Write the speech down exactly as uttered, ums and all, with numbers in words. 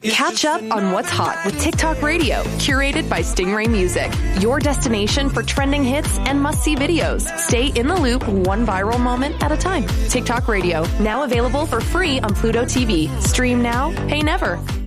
Catch up on what's hot with TikTok Radio, curated by Stingray Music. Your destination for trending hits and must-see videos. Stay in the loop one viral moment at a time. TikTok Radio, now available for free on Pluto T V. Stream now, pay never.